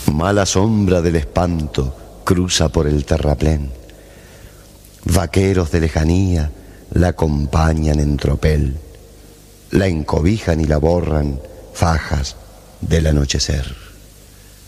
Mala sombra del espanto cruza por el terraplén. Vaqueros de lejanía la acompañan en tropel, la encobijan y la borran fajas del anochecer.